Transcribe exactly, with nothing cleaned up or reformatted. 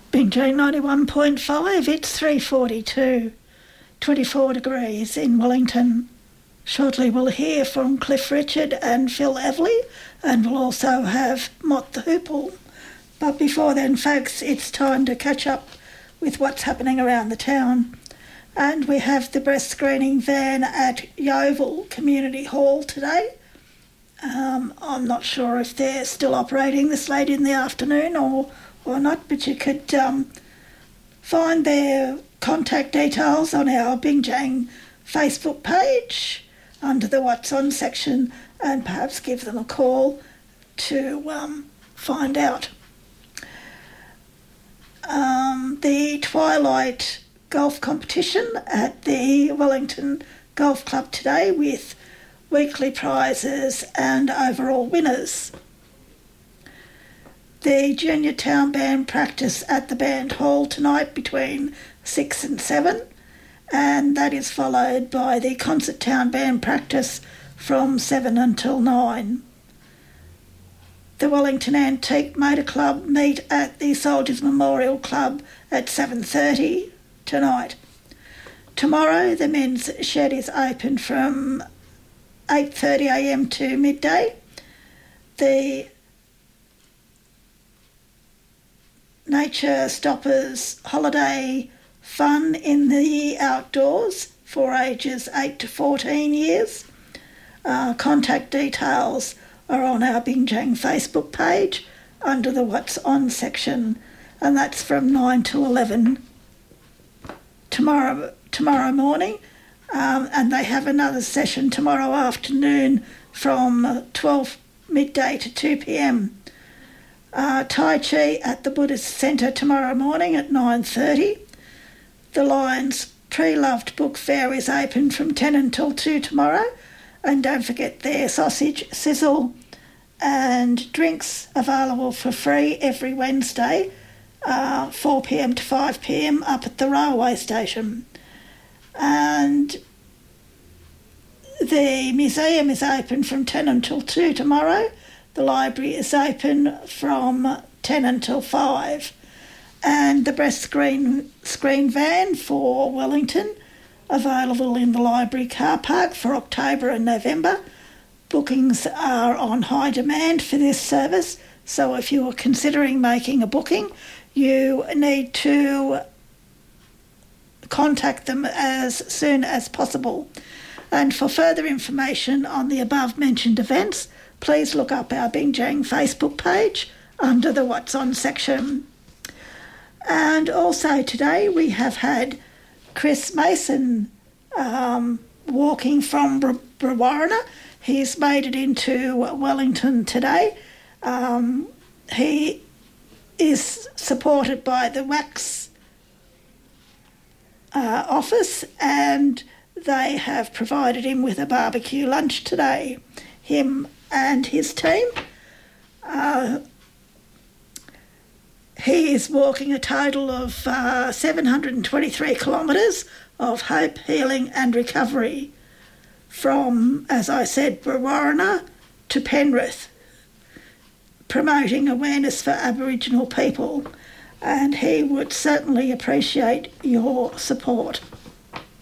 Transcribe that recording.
Bing J ninety-one point five, it's three forty-two, twenty-four degrees in Wellington. Shortly we'll hear from Cliff Richard and Phil Evely, and we'll also have Mott the Hoople. But before then, folks, it's time to catch up with what's happening around the town. And we have the breast screening van at Yeovil Community Hall today. Um, I'm not sure if they're still operating this late in the afternoon or, or not, but you could um, find their contact details on our Bingjang Facebook page under the What's On section, and perhaps give them a call to um, find out. Um, the Twilight Golf competition at the Wellington Golf Club today, with weekly prizes and overall winners. The Junior Town Band practice at the Band Hall tonight between six and seven, and that is followed by the Concert Town Band practice from seven until nine. The Wellington Antique Motor Club meet at the Soldiers Memorial Club at seven thirty tonight. Tomorrow the men's shed is open from eight thirty a m to midday. The Nature Stoppers holiday fun in the outdoors for ages eight to fourteen years. Uh, contact details are on our Bingjang Facebook page under the What's On section, and that's from nine to eleven tomorrow tomorrow morning, um, and they have another session tomorrow afternoon from twelve midday to two p m. Uh, Tai Chi at the Buddhist Centre tomorrow morning at nine thirty. The Lions Pre-Loved Book Fair is open from ten until two tomorrow, and don't forget their sausage sizzle and drinks available for free every Wednesday, uh, four p m to five p m up at the railway station. And the museum is open from ten until two tomorrow. The library is open from ten until five. And the breast screen, screen van for Wellington, available in the library car park for October and November. Bookings are on high demand for this service, so if you are considering making a booking, you need to contact them as soon as possible. And for further information on the above-mentioned events, please look up our Bingjang Facebook page under the What's On section. And also today we have had Chris Mason um, walking from Brewarrina. He's made it into Wellington today. Um, he is supported by the Wax uh, office, and they have provided him with a barbecue lunch today, him and his team. Uh, he is walking a total of uh, seven hundred twenty-three kilometres of hope, healing and recovery from, as I said, Brewarrina to Penrith, promoting awareness for Aboriginal people, and he would certainly appreciate your support.